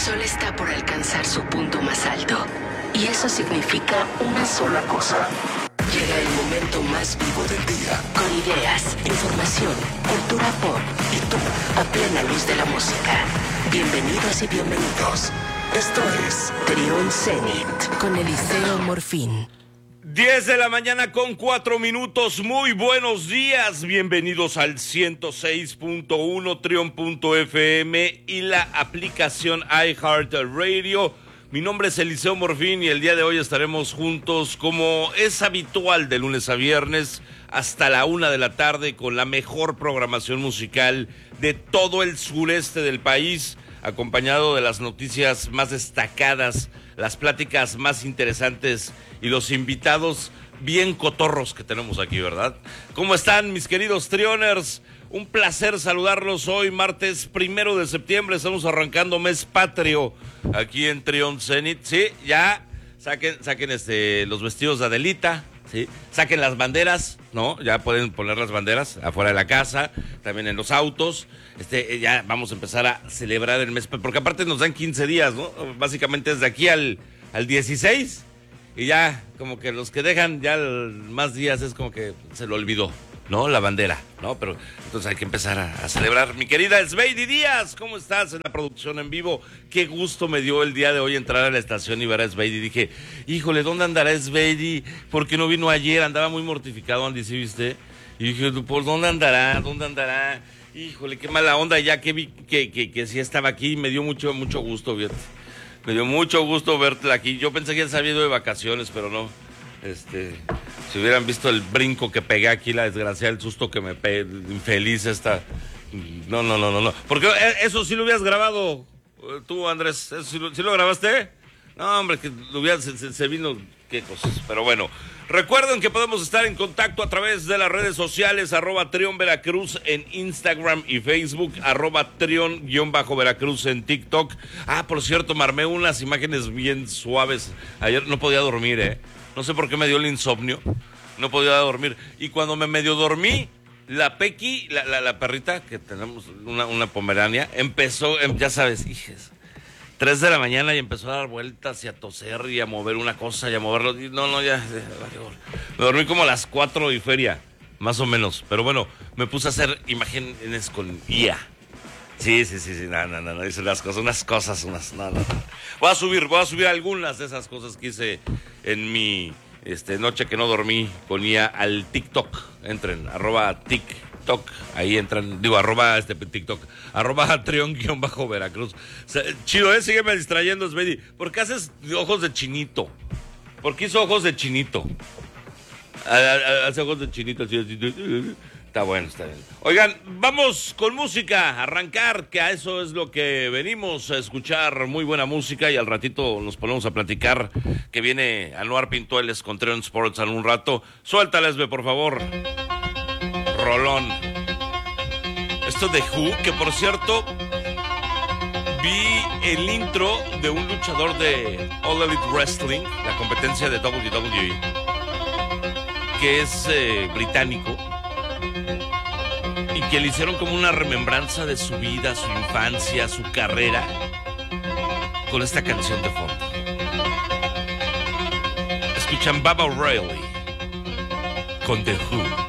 Sol está por alcanzar su punto más alto. Y eso significa una sola cosa. Llega el momento más vivo del día. Con ideas, información, cultura pop y tú a plena luz de la música. Bienvenidos y bienvenidos. Esto es Trión Zenit con Eliseo Morfín. 10 de la mañana con 4 minutos. Muy buenos días. Bienvenidos al 106.1 Trión.fm y la aplicación iHeartRadio. Mi nombre es Eliseo Morfín y el día de hoy estaremos juntos como es habitual de lunes a viernes hasta la 1 de la tarde con la mejor programación musical de todo el sureste del país, acompañado de las noticias más destacadas, las pláticas más interesantes y los invitados bien cotorros que tenemos aquí, ¿verdad? ¿Cómo están, mis queridos Trioners? Un placer saludarlos hoy, martes 1 de septiembre. Estamos arrancando mes patrio aquí en Trión Zenit. Sí, ya saquen los vestidos de Adelita, sí, saquen las banderas, ¿no? Ya pueden poner las banderas afuera de la casa, también en los autos. Ya vamos a empezar a celebrar el mes, porque aparte nos dan 15 días, ¿no? Básicamente es de aquí al 16, y ya como que los que dejan ya más días es como que se lo olvidó, ¿no? La bandera, ¿no? Pero entonces hay que empezar a celebrar. Mi querida Sveidi Díaz, ¿cómo estás en la producción en vivo? Qué gusto me dio el día de hoy entrar a la estación y ver a Sveidi. Dije, híjole, ¿dónde andará Sveidi? ¿Por qué no vino ayer? Andaba muy mortificado, Andy, ¿sí viste? Y dije, ¿por dónde andará? ¿Dónde andará? Híjole, qué mala onda, ya que vi que sí estaba aquí, me dio mucho gusto verte. Me dio mucho gusto verte aquí. Yo pensé que ya se había ido de vacaciones, pero no. Si hubieran visto el brinco que pegué aquí, la desgracia, el susto que me pegué, infeliz esta. No. Porque eso sí lo hubieras grabado tú, Andrés. ¿Eso sí lo grabaste? No, hombre, que lo hubieras, se vino, qué cosas. Pero bueno, recuerden que podemos estar en contacto a través de las redes sociales, @Trión Veracruz en Instagram y Facebook, @Trión_Veracruz en TikTok. Por cierto, me armé unas imágenes bien suaves. Ayer no podía dormir, No sé por qué me dio el insomnio. No podía dormir. Y cuando me medio dormí, la Pequi, la perrita, que tenemos una pomerania, empezó, ya sabes, hijes, 3 de la mañana y empezó a dar vueltas y a toser y a mover una cosa y a moverlo. Ya. Me dormí como a las 4 y feria, más o menos. Pero bueno, me puse a hacer imágenes con IA. Sí. No. Hice unas cosas. Voy a subir algunas de esas cosas que hice en mi noche que no dormí con IA al TikTok. Entren, @TikTok. Ahí entran, TikTok, @Trión_Veracruz. Chido, sígueme distrayendo, Svedi. ¿Por qué haces ojos de chinito? ¿Por qué hizo ojos de chinito? Hace ojos de chinito, así. Está bien. Oigan, vamos con música, arrancar, que a eso es lo que venimos a escuchar, muy buena música, y al ratito nos ponemos a platicar, que viene Anuar Pintueles con Trión Sports en un rato. Suéltales, por favor. Rolón. Esto de Who, que por cierto, vi el intro de un luchador de All Elite Wrestling, la competencia de WWE, que es británico, y que le hicieron como una remembranza de su vida, su infancia, su carrera, con esta canción de fondo. Escuchan Baba O'Reilly con The Who.